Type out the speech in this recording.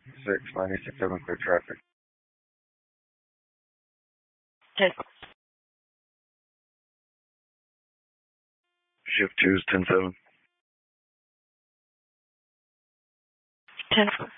696 clear traffic. Okay. Shift 2 is 10-7. 10.